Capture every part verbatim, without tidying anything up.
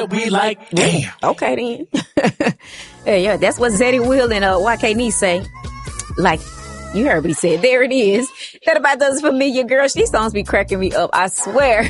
We like, damn. Okay, then. Yeah, yeah, that's what Zeddy Will and uh, Y K Nee say. Like, you heard what he said. There it is. That about does it for me, your girl. These songs be cracking me up, I swear.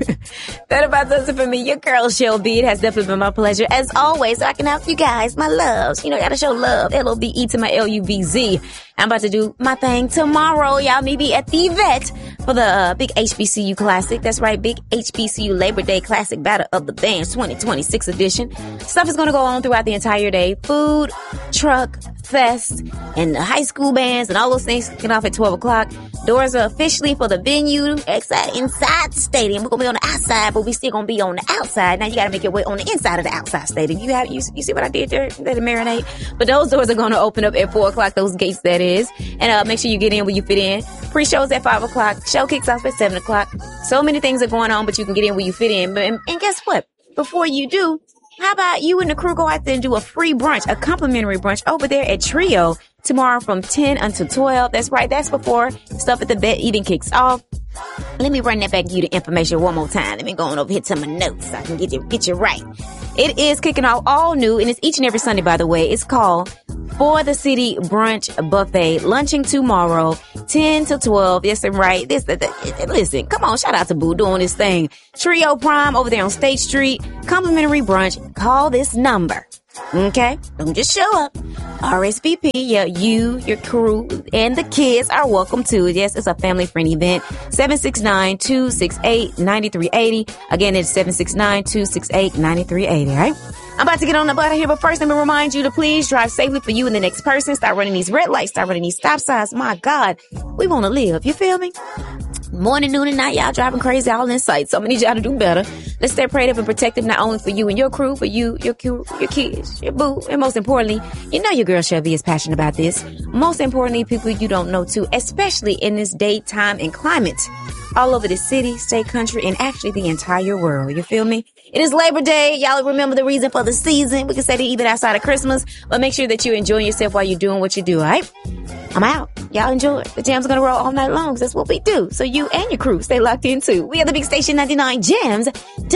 That about does it for me, your girl, Shelby. It has definitely been my pleasure. As always, rocking out you guys, my loves. You know, gotta show love. L O V E to my L U V Z. I'm about to do my thing tomorrow. Y'all may be at the vet for the uh, big H B C U Classic. That's right, big H B C U Labor Day Classic Battle of the Bands twenty twenty-six edition. Stuff is going to go on throughout the entire day. Food, truck, fest, and the high school bands and all those things kicking off at twelve o'clock. Doors are officially for the venue inside, inside the stadium. We're going to be on the outside, but we still going to be on the outside. Now you got to make your way on the inside of the outside stadium. You have, you, you see what I did there? Let it marinate. But those doors are going to open up at four o'clock, those gates that is. And uh, make sure you get in when you fit in. Pre-show's at five o'clock. Show kicks off at seven o'clock. So many things are going on, but you can get in when you fit in. But, and, and guess what? Before you do, how about you and the crew go out there and do a free brunch, a complimentary brunch over there at Trio tomorrow from ten until twelve. That's right. That's before Stuff at the Vet even kicks off. Let me run that back to you, the information one more time. Let me go on over here to my notes so I can get you, get you right. It is kicking off all new, and it's each and every Sunday, by the way. It's called For the City Brunch Buffet, lunching tomorrow, ten to twelve. Yes, I'm right. This, the, the, listen, come on, shout out to Boo doing this thing. Trio Prime over there on State Street, complimentary brunch. Call this number. Okay? Don't just show up. R S V P, yeah, you, your crew, and the kids are welcome too. Yes, it's a family-friendly event. seven six nine, two six eight, nine three eight zero. Again, it's seven six nine, two six eight, nine three eight zero, all right? I'm about to get on the butt here, but first let me remind you to please drive safely for you and the next person. Start running these red lights, start running these stop signs. My God, we want to live. You feel me? Morning, noon, and night, y'all driving crazy all in sight. So I need y'all to do better. Let's stay protective and protective, not only for you and your crew, for you, your crew, your kids, your boo, and most importantly, you know your girl Shelby is passionate about this. Most importantly, people you don't know too, especially in this day, time, and climate. All over the city, state, country, and actually the entire world. You feel me? It is Labor Day. Y'all remember the reason for the season. We can say that even outside of Christmas, but make sure that you're enjoying yourself while you're doing what you do, all right? I'm out. Y'all enjoy it. The jams are going to roll all night long because that's what we do. So you and your crew stay locked in too. We are the big station ninety-nine Jams,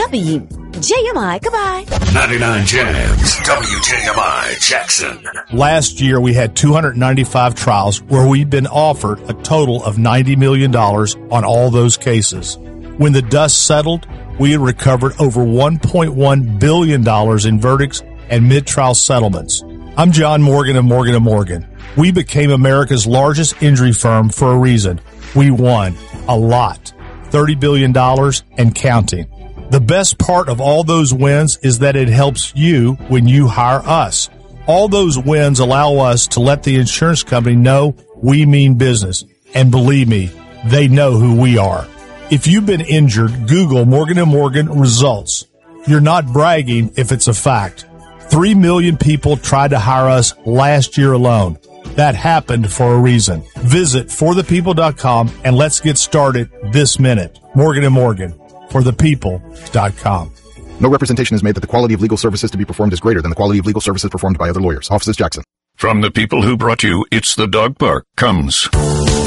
W J M I. Goodbye. ninety-nine Jams, W J M I, Jackson. Last year, we had two hundred ninety-five trials where we've been offered a total of ninety million dollars on all those cases. When the dust settled, we had recovered over one point one billion dollars in verdicts and mid-trial settlements. I'm John Morgan of Morgan and Morgan. We became America's largest injury firm for a reason. We won a lot, thirty billion dollars and counting. The best part of all those wins is that it helps you when you hire us. All those wins allow us to let the insurance company know we mean business. And believe me, they know who we are. If you've been injured, Google Morgan and Morgan results. You're not bragging if it's a fact. Three million people tried to hire us last year alone. That happened for a reason. Visit for the people dot com and let's get started this minute. Morgan and Morgan, for the people dot com. No representation is made that the quality of legal services to be performed is greater than the quality of legal services performed by other lawyers. Offices Jackson. From the people who brought you It's the Dog Park comes